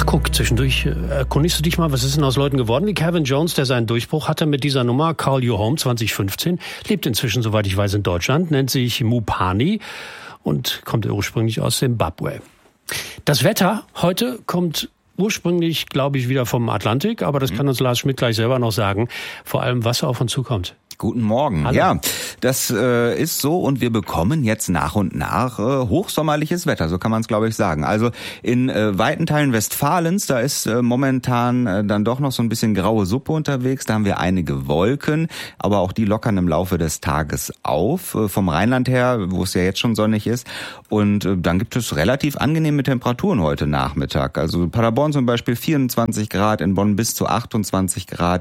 guck, zwischendurch erkundigst du dich mal, was ist denn aus Leuten geworden wie Kevin Jones, der seinen Durchbruch hatte mit dieser Nummer Call You Home 2015, lebt inzwischen, soweit ich weiß, in Deutschland, nennt sich Mupani und kommt ursprünglich aus Zimbabwe. Das Wetter heute kommt ursprünglich, glaube ich, wieder vom Atlantik, aber das kann uns Lars Schmidt gleich selber noch sagen, vor allem was auf uns zukommt. Guten Morgen. Hallo. Ja, das ist so und wir bekommen jetzt nach und nach hochsommerliches Wetter, so kann man es, glaube ich, sagen. Also in weiten Teilen Westfalens, da ist momentan dann doch noch so ein bisschen graue Suppe unterwegs. Da haben wir einige Wolken, aber auch die lockern im Laufe des Tages auf. Vom Rheinland her, wo es ja jetzt schon sonnig ist. Und dann gibt es relativ angenehme Temperaturen heute Nachmittag. Also Paderborn zum Beispiel 24 Grad, in Bonn bis zu 28 Grad,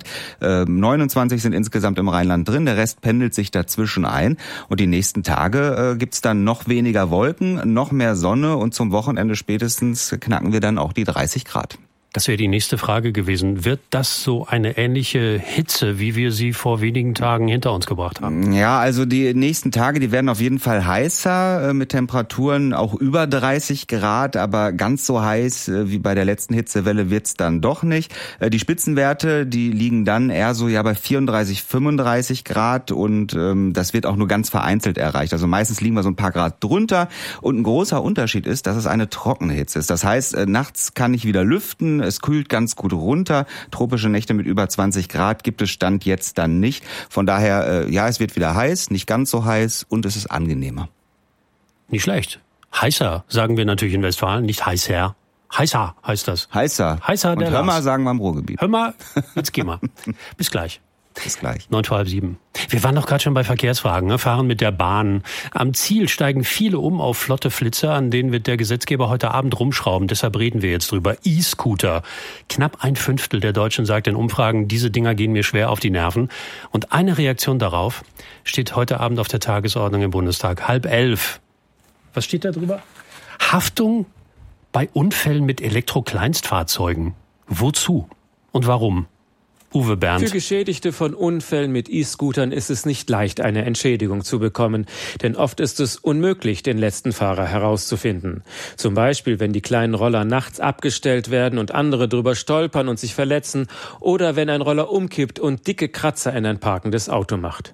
29 sind insgesamt im Rheinland drin, der Rest pendelt sich dazwischen ein und die nächsten Tage gibt's dann noch weniger Wolken, noch mehr Sonne und zum Wochenende spätestens knacken wir dann auch die 30 Grad. Das wäre die nächste Frage gewesen. Wird das so eine ähnliche Hitze, wie wir sie vor wenigen Tagen hinter uns gebracht haben? Ja, also die nächsten Tage, die werden auf jeden Fall heißer, mit Temperaturen auch über 30 Grad, aber ganz so heiß wie bei der letzten Hitzewelle wird's dann doch nicht. Die Spitzenwerte, die liegen dann eher so bei 34, 35 Grad und das wird auch nur ganz vereinzelt erreicht. Also meistens liegen wir so ein paar Grad drunter und ein großer Unterschied ist, dass es eine trockene Hitze ist. Das heißt, nachts kann ich wieder lüften, es kühlt ganz gut runter. Tropische Nächte mit über 20 Grad gibt es Stand jetzt dann nicht. Von daher, es wird wieder heiß, nicht ganz so heiß und es ist angenehmer. Nicht schlecht. Heißer, sagen wir natürlich in Westfalen, nicht heißer. Heißer heißt das. Heißer. Heißer und der hör mal, Lars. sagen wir im Ruhrgebiet. Hör mal, jetzt geh mal. Bis gleich. Bis gleich. 6:45. Wir waren doch gerade schon bei Verkehrsfragen, ne? Fahren mit der Bahn. Am Ziel steigen viele um auf flotte Flitzer, an denen wird der Gesetzgeber heute Abend rumschrauben. Deshalb reden wir jetzt drüber. E-Scooter. Knapp 1/5 der Deutschen sagt in Umfragen, diese Dinger gehen mir schwer auf die Nerven. Und eine Reaktion darauf steht heute Abend auf der Tagesordnung im Bundestag. 10:30. Was steht da drüber? Haftung bei Unfällen mit Elektrokleinstfahrzeugen. Wozu und warum? Uwe Bernd. Für Geschädigte von Unfällen mit E-Scootern ist es nicht leicht, eine Entschädigung zu bekommen. Denn oft ist es unmöglich, den letzten Fahrer herauszufinden. Zum Beispiel, wenn die kleinen Roller nachts abgestellt werden und andere drüber stolpern und sich verletzen. Oder wenn ein Roller umkippt und dicke Kratzer in ein parkendes Auto macht.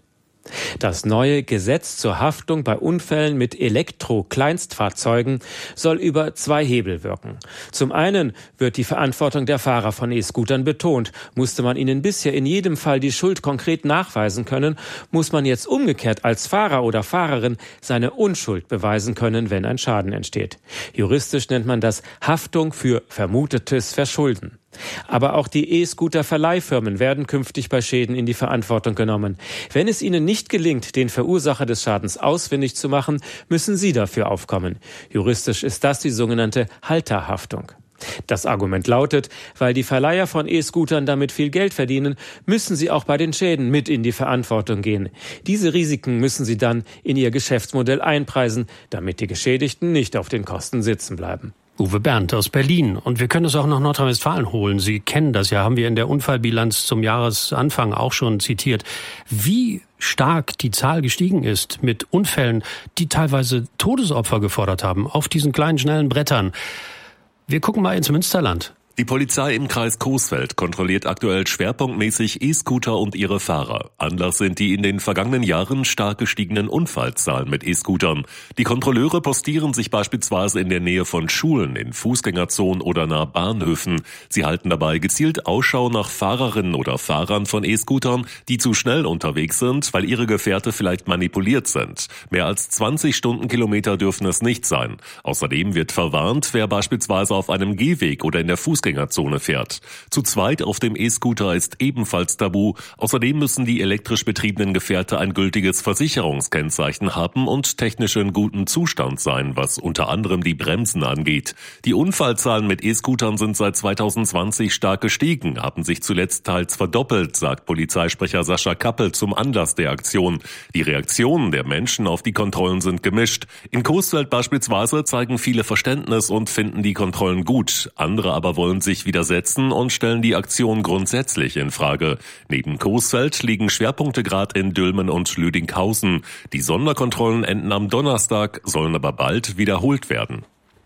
Das neue Gesetz zur Haftung bei Unfällen mit Elektro-Kleinstfahrzeugen soll über 2 Hebel wirken. Zum einen wird die Verantwortung der Fahrer von E-Scootern betont. Musste man ihnen bisher in jedem Fall die Schuld konkret nachweisen können, muss man jetzt umgekehrt als Fahrer oder Fahrerin seine Unschuld beweisen können, wenn ein Schaden entsteht. Juristisch nennt man das Haftung für vermutetes Verschulden. Aber auch die E-Scooter-Verleihfirmen werden künftig bei Schäden in die Verantwortung genommen. Wenn es ihnen nicht gelingt, den Verursacher des Schadens ausfindig zu machen, müssen sie dafür aufkommen. Juristisch ist das die sogenannte Halterhaftung. Das Argument lautet, weil die Verleiher von E-Scootern damit viel Geld verdienen, müssen sie auch bei den Schäden mit in die Verantwortung gehen. Diese Risiken müssen sie dann in ihr Geschäftsmodell einpreisen, damit die Geschädigten nicht auf den Kosten sitzen bleiben. Uwe Bernd aus Berlin. Und wir können es auch nach Nordrhein-Westfalen holen. Sie kennen das ja, haben wir in der Unfallbilanz zum Jahresanfang auch schon zitiert. Wie stark die Zahl gestiegen ist mit Unfällen, die teilweise Todesopfer gefordert haben, auf diesen kleinen, schnellen Brettern. Wir gucken mal ins Münsterland. Die Polizei im Kreis Coesfeld kontrolliert aktuell schwerpunktmäßig E-Scooter und ihre Fahrer. Anlass sind die in den vergangenen Jahren stark gestiegenen Unfallzahlen mit E-Scootern. Die Kontrolleure postieren sich beispielsweise in der Nähe von Schulen, in Fußgängerzonen oder nahe Bahnhöfen. Sie halten dabei gezielt Ausschau nach Fahrerinnen oder Fahrern von E-Scootern, die zu schnell unterwegs sind, weil ihre Gefährte vielleicht manipuliert sind. Mehr als 20 Stundenkilometer dürfen es nicht sein. Außerdem wird verwarnt, wer beispielsweise auf einem Gehweg oder in der Fußgängerzone fährt. Zu zweit auf dem E-Scooter ist ebenfalls tabu. Außerdem müssen die elektrisch betriebenen Gefährte ein gültiges Versicherungskennzeichen haben und technisch in gutem Zustand sein, was unter anderem die Bremsen angeht. Die Unfallzahlen mit E-Scootern sind seit 2020 stark gestiegen, haben sich zuletzt teils verdoppelt, sagt Polizeisprecher Sascha Kappel zum Anlass der Aktion. Die Reaktionen der Menschen auf die Kontrollen sind gemischt. In Coesfeld beispielsweise zeigen viele Verständnis und finden die Kontrollen gut. Andere aber wollen sich widersetzen und stellen die Aktion grundsätzlich in Frage. Neben Coesfeld liegen Schwerpunkte gerade in Dülmen und Lüdinghausen. Die Sonderkontrollen enden am Donnerstag, sollen aber bald wiederholt werden.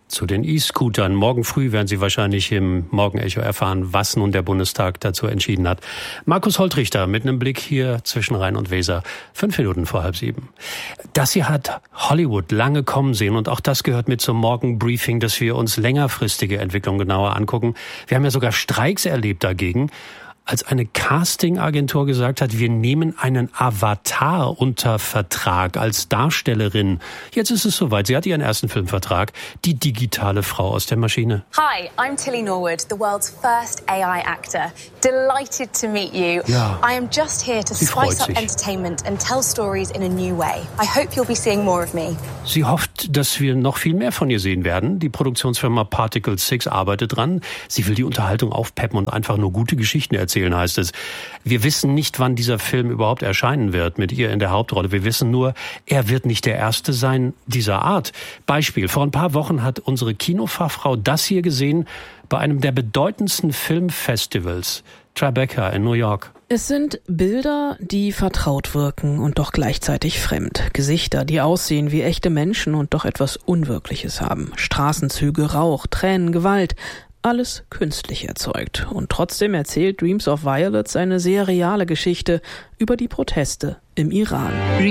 Zu den E-Scootern. Morgen früh werden Sie wahrscheinlich im Morgenecho erfahren, was nun der Bundestag dazu entschieden hat. Markus Holtrichter mit einem Blick hier zwischen Rhein und Weser. 5 Minuten vor 6:30. Das hier hat Hollywood lange kommen sehen und auch das gehört mit zum Morgenbriefing, dass wir uns längerfristige Entwicklung genauer angucken. Wir haben ja sogar Streiks erlebt dagegen, als eine Casting-Agentur gesagt hat, wir nehmen einen Avatar unter Vertrag als Darstellerin. Jetzt ist es soweit. Sie hat ihren ersten Filmvertrag. Die digitale Frau aus der Maschine. Hi, I'm Tilly Norwood, the world's first AI actor. Delighted to meet you. Ja, I am just here to spice up entertainment and tell stories in a new way. I hope you'll be seeing more of me. Sie hofft, dass wir noch viel mehr von ihr sehen werden. Die Produktionsfirma Particle 6 arbeitet dran. Sie will die Unterhaltung aufpeppen und einfach nur gute Geschichten erzählen, heißt es. Wir wissen nicht, wann dieser Film überhaupt erscheinen wird, mit ihr in der Hauptrolle. Wir wissen nur, er wird nicht der erste sein dieser Art. Beispiel, vor ein paar Wochen hat unsere Kinofachfrau das hier gesehen bei einem der bedeutendsten Filmfestivals, Tribeca in New York. Es sind Bilder, die vertraut wirken und doch gleichzeitig fremd. Gesichter, die aussehen wie echte Menschen und doch etwas Unwirkliches haben. Straßenzüge, Rauch, Tränen, Gewalt. Alles künstlich erzeugt. Und trotzdem erzählt Dreams of Violets eine sehr reale Geschichte über die Proteste im Iran.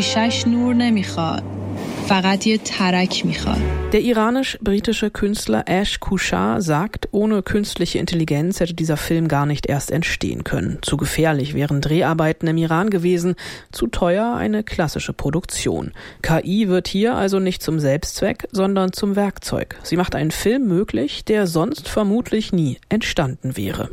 Der iranisch-britische Künstler Ash Kushar sagt, ohne künstliche Intelligenz hätte dieser Film gar nicht erst entstehen können. Zu gefährlich wären Dreharbeiten im Iran gewesen, zu teuer eine klassische Produktion. KI wird hier also nicht zum Selbstzweck, sondern zum Werkzeug. Sie macht einen Film möglich, der sonst vermutlich nie entstanden wäre.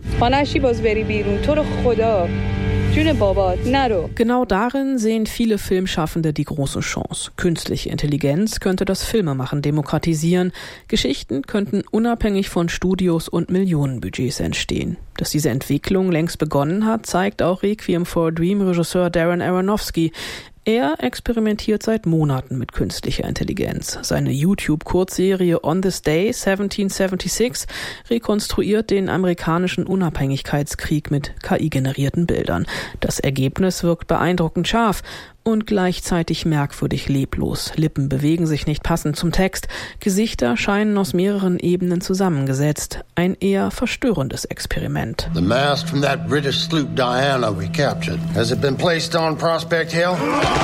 Genau darin sehen viele Filmschaffende die große Chance. Künstliche Intelligenz könnte das Filmemachen demokratisieren. Geschichten könnten unabhängig von Studios und Millionenbudgets entstehen. Dass diese Entwicklung längst begonnen hat, zeigt auch Requiem for a Dream-Regisseur Darren Aronofsky. Er experimentiert seit Monaten mit künstlicher Intelligenz. Seine YouTube-Kurzserie On This Day 1776 rekonstruiert den amerikanischen Unabhängigkeitskrieg mit KI-generierten Bildern. Das Ergebnis wirkt beeindruckend scharf und gleichzeitig merkwürdig leblos. Lippen bewegen sich nicht passend zum Text. Gesichter scheinen aus mehreren Ebenen zusammengesetzt. Ein eher verstörendes Experiment. The mast from that British sloop Diana we captured. Has it been placed on Prospect Hill?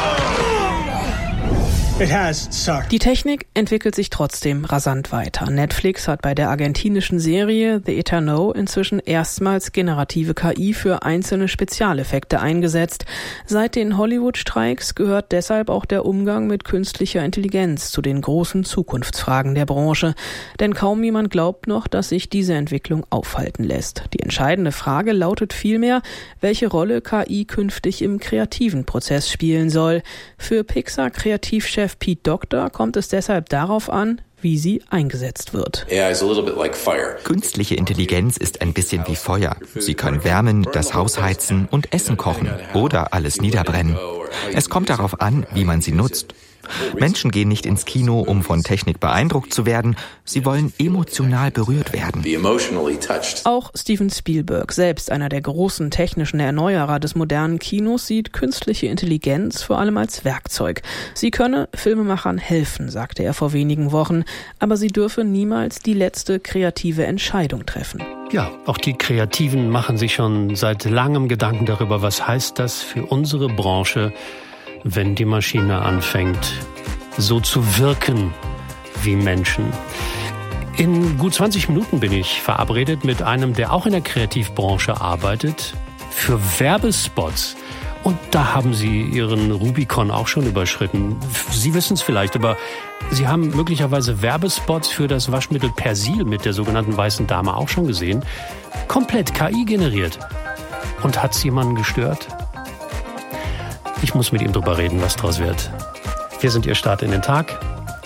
It has, sir. Die Technik entwickelt sich trotzdem rasant weiter. Netflix hat bei der argentinischen Serie The Eterno inzwischen erstmals generative KI für einzelne Spezialeffekte eingesetzt. Seit den Hollywood-Streiks gehört deshalb auch der Umgang mit künstlicher Intelligenz zu den großen Zukunftsfragen der Branche. Denn kaum jemand glaubt noch, dass sich diese Entwicklung aufhalten lässt. Die entscheidende Frage lautet vielmehr, welche Rolle KI künftig im kreativen Prozess spielen soll. Für Pixar-Kreativchef Pete Docter kommt es deshalb darauf an, wie sie eingesetzt wird. Künstliche Intelligenz ist ein bisschen wie Feuer. Sie kann wärmen, das Haus heizen und Essen kochen oder alles niederbrennen. Es kommt darauf an, wie man sie nutzt. Menschen gehen nicht ins Kino, um von Technik beeindruckt zu werden. Sie wollen emotional berührt werden. Auch Steven Spielberg, selbst einer der großen technischen Erneuerer des modernen Kinos, sieht künstliche Intelligenz vor allem als Werkzeug. Sie könne Filmemachern helfen, sagte er vor wenigen Wochen, aber sie dürfe niemals die letzte kreative Entscheidung treffen. Ja, auch die Kreativen machen sich schon seit langem Gedanken darüber, was heißt das für unsere Branche, wenn die Maschine anfängt, so zu wirken wie Menschen. In gut 20 Minuten bin ich verabredet mit einem, der auch in der Kreativbranche arbeitet, für Werbespots. Und da haben Sie Ihren Rubikon auch schon überschritten. Sie wissen es vielleicht, aber Sie haben möglicherweise Werbespots für das Waschmittel Persil mit der sogenannten weißen Dame auch schon gesehen. Komplett KI generiert. Und hat's jemanden gestört? Ich muss mit ihm drüber reden, was draus wird. Wir sind Ihr Start in den Tag.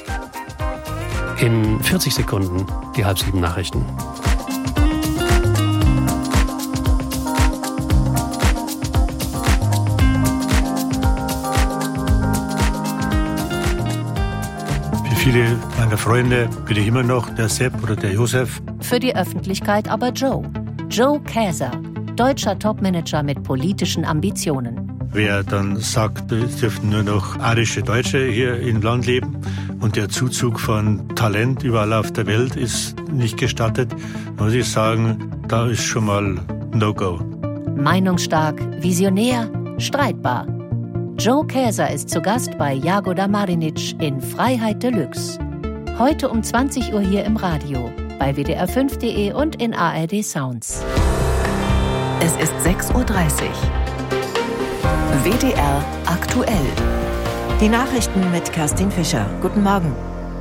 In 40 Sekunden die 6:30 Nachrichten. Für viele meiner Freunde bin ich immer noch der Sepp oder der Josef. Für die Öffentlichkeit aber Joe. Joe Käser, deutscher Topmanager mit politischen Ambitionen. wer dann sagt, es dürften nur noch arische Deutsche hier im Land leben und der Zuzug von Talent überall auf der Welt ist nicht gestattet, muss ich sagen, da ist schon mal No-Go. Meinungsstark, visionär, streitbar. Joe Käser ist zu Gast bei Jagoda Marinic in Freiheit Deluxe. Heute um 20 Uhr hier im Radio, bei wdr5.de und in ARD Sounds. Es ist 6:30 Uhr. WDR aktuell. Die Nachrichten mit Kerstin Fischer. Guten Morgen.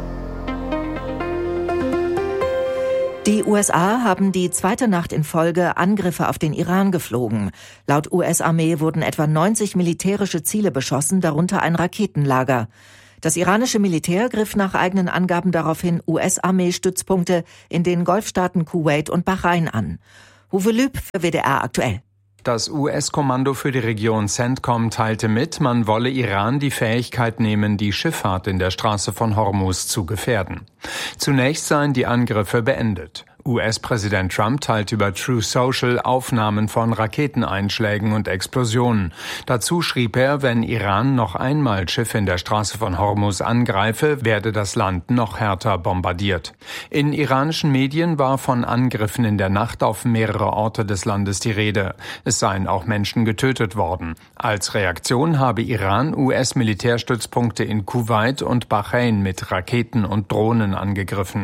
Die USA haben die zweite Nacht in Folge Angriffe auf den Iran geflogen. Laut US-Armee wurden etwa 90 militärische Ziele beschossen, darunter ein Raketenlager. Das iranische Militär griff nach eigenen Angaben daraufhin US-Armee-Stützpunkte in den Golfstaaten Kuwait und Bahrain an. Uwe Lüb für WDR aktuell. Das US-Kommando für die Region CENTCOM teilte mit, man wolle Iran die Fähigkeit nehmen, die Schifffahrt in der Straße von Hormuz zu gefährden. Zunächst seien die Angriffe beendet. US-Präsident Trump teilt über Truth Social Aufnahmen von Raketeneinschlägen und Explosionen. Dazu schrieb er, wenn Iran noch einmal Schiffe in der Straße von Hormuz angreife, werde das Land noch härter bombardiert. In iranischen Medien war von Angriffen in der Nacht auf mehrere Orte des Landes die Rede. Es seien auch Menschen getötet worden. Als Reaktion habe Iran US-Militärstützpunkte in Kuwait und Bahrain mit Raketen und Drohnen angegriffen.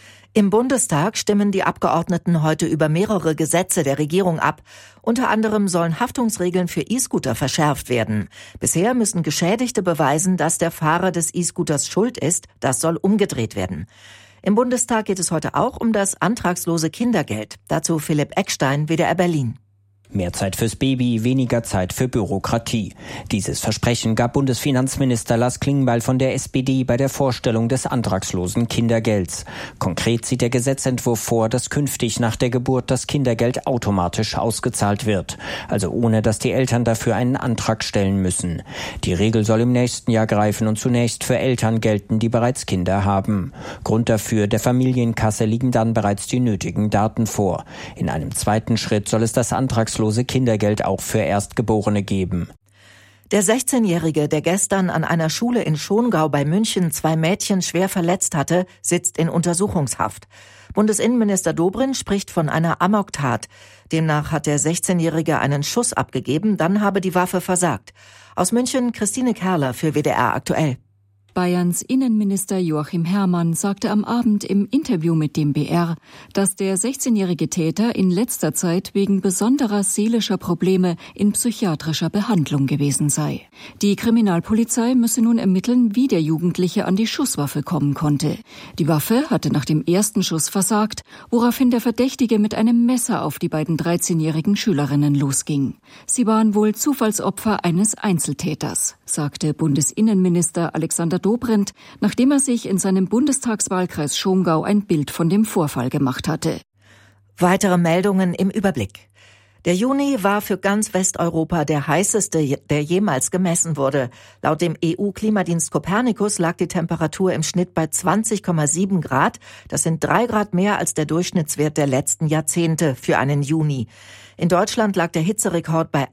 Im Bundestag stimmen die Abgeordneten heute über mehrere Gesetze der Regierung ab. Unter anderem sollen Haftungsregeln für E-Scooter verschärft werden. Bisher müssen Geschädigte beweisen, dass der Fahrer des E-Scooters schuld ist. Das soll umgedreht werden. Im Bundestag geht es heute auch um das antragslose Kindergeld. Dazu Philipp Eckstein, WDR Berlin. Mehr Zeit fürs Baby, weniger Zeit für Bürokratie. Dieses Versprechen gab Bundesfinanzminister Lars Klingbeil von der SPD bei der Vorstellung des antragslosen Kindergelds. Konkret sieht der Gesetzentwurf vor, dass künftig nach der Geburt das Kindergeld automatisch ausgezahlt wird. Also ohne, dass die Eltern dafür einen Antrag stellen müssen. Die Regel soll im nächsten Jahr greifen und zunächst für Eltern gelten, die bereits Kinder haben. Grund dafür, der Familienkasse liegen dann bereits die nötigen Daten vor. In einem zweiten Schritt soll es das antragslose Kindergeld auch für Erstgeborene geben. Der 16-Jährige, der gestern an einer Schule in Schongau bei München 2 Mädchen schwer verletzt hatte, sitzt in Untersuchungshaft. Bundesinnenminister Dobrindt spricht von einer Amoktat. Demnach hat der 16-Jährige einen Schuss abgegeben, dann habe die Waffe versagt. Aus München Christine Kerler für WDR aktuell. Bayerns Innenminister Joachim Herrmann sagte am Abend im Interview mit dem BR, dass der 16-jährige Täter in letzter Zeit wegen besonderer seelischer Probleme in psychiatrischer Behandlung gewesen sei. Die Kriminalpolizei müsse nun ermitteln, wie der Jugendliche an die Schusswaffe kommen konnte. Die Waffe hatte nach dem ersten Schuss versagt, woraufhin der Verdächtige mit einem Messer auf die beiden 13-jährigen Schülerinnen losging. Sie waren wohl Zufallsopfer eines Einzeltäters, sagte Bundesinnenminister Alexander Dobrindt, nachdem er sich in seinem Bundestagswahlkreis Schongau ein Bild von dem Vorfall gemacht hatte. Weitere Meldungen im Überblick. Der Juni war für ganz Westeuropa der heißeste, der jemals gemessen wurde. Laut dem EU-Klimadienst Copernicus lag die Temperatur im Schnitt bei 20,7 Grad. Das sind 3 Grad mehr als der Durchschnittswert der letzten Jahrzehnte für einen Juni. In Deutschland lag der Hitzerekord bei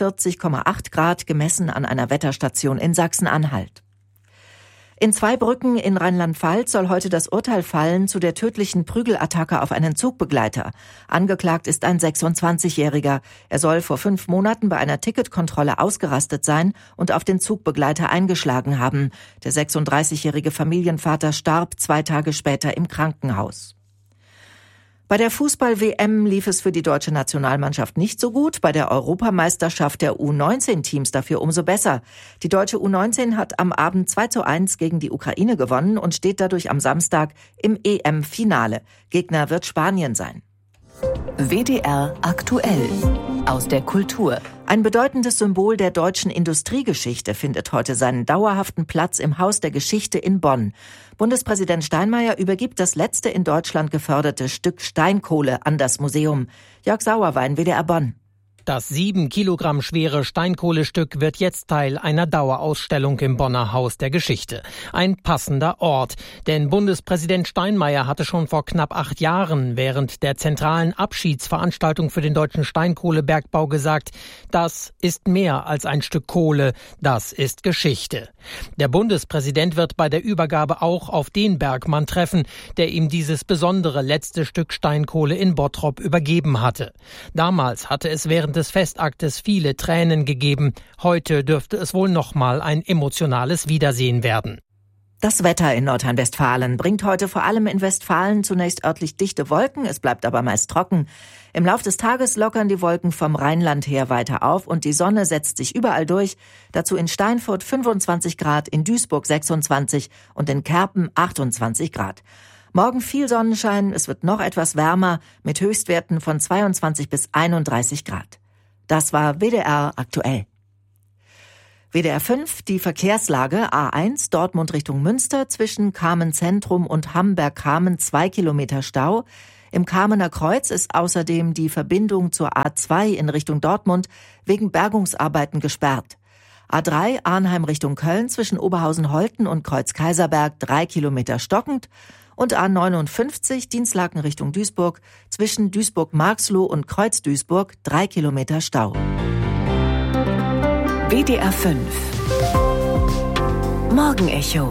41,8 Grad, gemessen an einer Wetterstation in Sachsen-Anhalt. In Zweibrücken in Rheinland-Pfalz soll heute das Urteil fallen zu der tödlichen Prügelattacke auf einen Zugbegleiter. Angeklagt ist ein 26-Jähriger. Er soll vor 5 Monaten bei einer Ticketkontrolle ausgerastet sein und auf den Zugbegleiter eingeschlagen haben. Der 36-jährige Familienvater starb 2 Tage später im Krankenhaus. Bei der Fußball-WM lief es für die deutsche Nationalmannschaft nicht so gut, bei der Europameisterschaft der U19-Teams dafür umso besser. Die deutsche U19 hat am Abend 2:1 gegen die Ukraine gewonnen und steht dadurch am Samstag im EM-Finale. Gegner wird Spanien sein. WDR aktuell. Aus der Kultur. Ein bedeutendes Symbol der deutschen Industriegeschichte findet heute seinen dauerhaften Platz im Haus der Geschichte in Bonn. Bundespräsident Steinmeier übergibt das letzte in Deutschland geförderte Stück Steinkohle an das Museum. Jörg Sauerwein, WDR Bonn. Das 7 Kilogramm schwere Steinkohlestück wird jetzt Teil einer Dauerausstellung im Bonner Haus der Geschichte. Ein passender Ort, denn Bundespräsident Steinmeier hatte schon vor knapp 8 Jahren während der zentralen Abschiedsveranstaltung für den deutschen Steinkohlebergbau gesagt, das ist mehr als ein Stück Kohle, das ist Geschichte. Der Bundespräsident wird bei der Übergabe auch auf den Bergmann treffen, der ihm dieses besondere letzte Stück Steinkohle in Bottrop übergeben hatte. Damals hatte es während des Festaktes viele Tränen gegeben. Heute dürfte es wohl nochmal ein emotionales Wiedersehen werden. Das Wetter in Nordrhein-Westfalen bringt heute vor allem in Westfalen zunächst örtlich dichte Wolken, es bleibt aber meist trocken. Im Lauf des Tages lockern die Wolken vom Rheinland her weiter auf und die Sonne setzt sich überall durch. Dazu in Steinfurt 25 Grad, in Duisburg 26 und in Kerpen 28 Grad. Morgen viel Sonnenschein, es wird noch etwas wärmer mit Höchstwerten von 22 bis 31 Grad. Das war WDR aktuell. WDR 5, die Verkehrslage A1 Dortmund Richtung Münster zwischen Kamen-Zentrum und Hamberg-Kamen 2 Kilometer Stau. Im Kamener Kreuz ist außerdem die Verbindung zur A2 in Richtung Dortmund wegen Bergungsarbeiten gesperrt. A3 Arnheim Richtung Köln zwischen Oberhausen-Holten und Kreuz-Kaiserberg 3 Kilometer stockend. Und A59 Dienstlaken Richtung Duisburg zwischen Duisburg-Marxloh und Kreuz-Duisburg 3 Kilometer Stau. WDR 5 Morgenecho.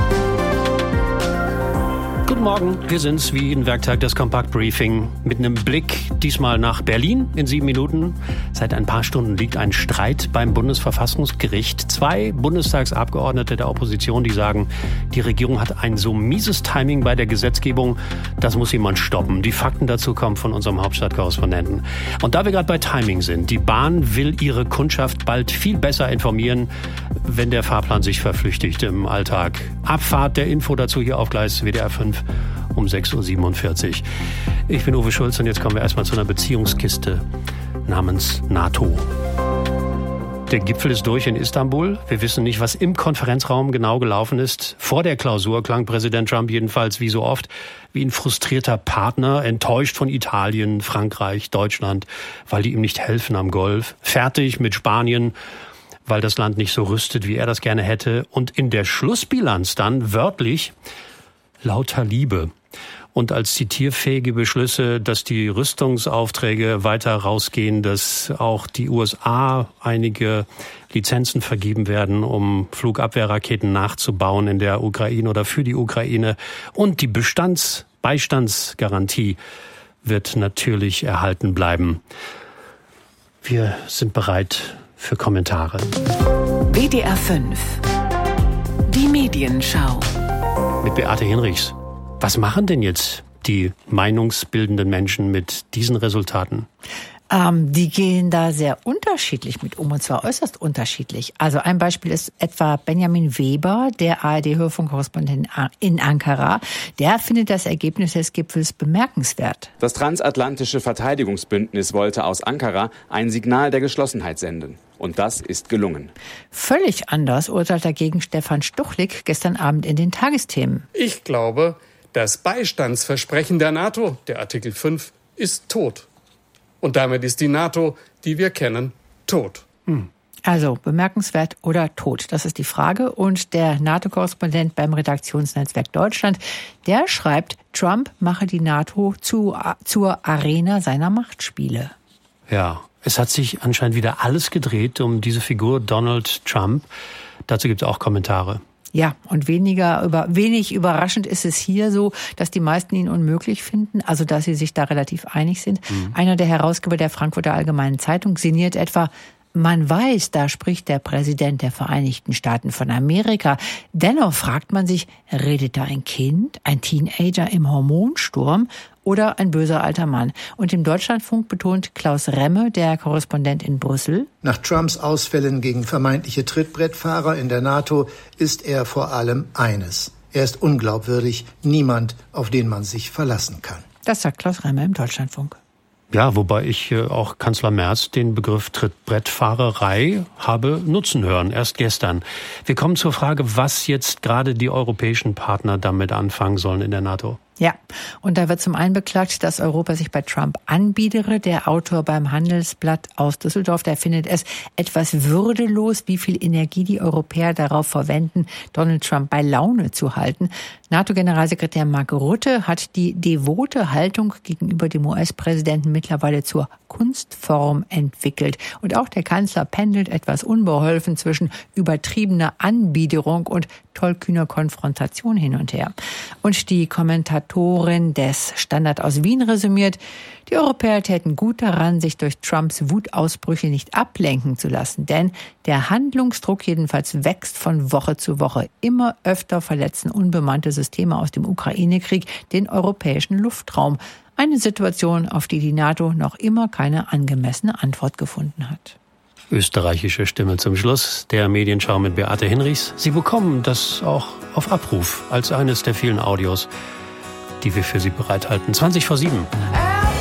Guten Morgen, wir sind's wie jeden Werktag, das Kompakt-Briefing mit einem Blick diesmal nach Berlin in 7 Minuten. Seit ein paar Stunden liegt ein Streit beim Bundesverfassungsgericht. 2 Bundestagsabgeordnete der Opposition, die sagen, die Regierung hat ein so mieses Timing bei der Gesetzgebung, das muss jemand stoppen. Die Fakten dazu kommen von unserem Hauptstadtkorrespondenten. Und da wir gerade bei Timing sind, die Bahn will ihre Kundschaft bald viel besser informieren, wenn der Fahrplan sich verflüchtigt im Alltag. Abfahrt der Info dazu hier auf Gleis WDR 5 um 6.47 Uhr. Ich bin Uwe Schulz und jetzt kommen wir erstmal zu einer Beziehungskiste namens NATO. Der Gipfel ist durch in Istanbul. Wir wissen nicht, was im Konferenzraum genau gelaufen ist. Vor der Klausur klang Präsident Trump jedenfalls wie so oft wie ein frustrierter Partner, enttäuscht von Italien, Frankreich, Deutschland, weil die ihm nicht helfen am Golf. Fertig mit Spanien, weil das Land nicht so rüstet, wie er das gerne hätte. Und in der Schlussbilanz dann wörtlich lauter Liebe. Und als zitierfähige Beschlüsse, dass die Rüstungsaufträge weiter rausgehen, dass auch die USA einige Lizenzen vergeben werden, um Flugabwehrraketen nachzubauen in der Ukraine oder für die Ukraine. Und die Beistandsgarantie wird natürlich erhalten bleiben. Wir sind bereit für Kommentare. WDR 5 Die Medienschau mit Beate Hinrichs. Was machen denn jetzt die meinungsbildenden Menschen mit diesen Resultaten? Die gehen da sehr unterschiedlich mit um, und zwar äußerst unterschiedlich. Also ein Beispiel ist etwa Benjamin Weber, der ARD-Hörfunkkorrespondent in Ankara. Der findet das Ergebnis des Gipfels bemerkenswert. Das transatlantische Verteidigungsbündnis wollte aus Ankara ein Signal der Geschlossenheit senden. Und das ist gelungen. Völlig anders urteilt dagegen Stefan Stuchlik gestern Abend in den Tagesthemen. Ich glaube, das Beistandsversprechen der NATO, der Artikel 5, ist tot. Und damit ist die NATO, die wir kennen, tot. Also bemerkenswert oder tot, das ist die Frage. Und der NATO-Korrespondent beim Redaktionsnetzwerk Deutschland, der schreibt, Trump mache die NATO zur Arena seiner Machtspiele. Ja, es hat sich anscheinend wieder alles gedreht um diese Figur Donald Trump. Dazu gibt es auch Kommentare. Ja, und wenig überraschend ist es hier so, dass die meisten ihn unmöglich finden, also dass sie sich da relativ einig sind. Einer der Herausgeber der Frankfurter Allgemeinen Zeitung sinniert etwa, man weiß, da spricht der Präsident der Vereinigten Staaten von Amerika. Dennoch fragt man sich, redet da ein Kind, ein Teenager im Hormonsturm oder ein böser alter Mann? Und im Deutschlandfunk betont Klaus Remme, der Korrespondent in Brüssel: Nach Trumps Ausfällen gegen vermeintliche Trittbrettfahrer in der NATO ist er vor allem eines. Er ist unglaubwürdig, niemand, auf den man sich verlassen kann. Das sagt Klaus Remme im Deutschlandfunk. Ja, wobei ich auch Kanzler Merz den Begriff Trittbrettfahrerei habe nutzen hören, erst gestern. Wir kommen zur Frage, was jetzt gerade die europäischen Partner damit anfangen sollen in der NATO. Ja, und da wird zum einen beklagt, dass Europa sich bei Trump anbiedere. Der Autor beim Handelsblatt aus Düsseldorf, der findet es etwas würdelos, wie viel Energie die Europäer darauf verwenden, Donald Trump bei Laune zu halten. NATO-Generalsekretär Mark Rutte hat die devote Haltung gegenüber dem US-Präsidenten mittlerweile zur Kunstform entwickelt. Und auch der Kanzler pendelt etwas unbeholfen zwischen übertriebener Anbiederung und tollkühner Konfrontation hin und her. Und die Kommentatorin des Standard aus Wien resümiert, die Europäer täten gut daran, sich durch Trumps Wutausbrüche nicht ablenken zu lassen. Denn der Handlungsdruck jedenfalls wächst von Woche zu Woche. Immer öfter verletzen unbemannte Systeme aus dem Ukraine-Krieg den europäischen Luftraum. Eine Situation, auf die die NATO noch immer keine angemessene Antwort gefunden hat. Österreichische Stimme zum Schluss der Medienschau mit Beate Hinrichs. Sie bekommen das auch auf Abruf als eines der vielen Audios, die wir für Sie bereithalten. 7:20.